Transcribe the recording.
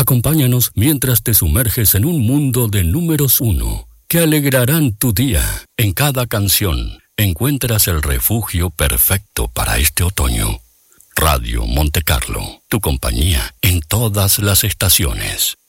Acompáñanos mientras te sumerges en un mundo de números uno que alegrarán tu día. En cada canción encuentras el refugio perfecto para este otoño. Radio Monte Carlo, tu compañía en todas las estaciones.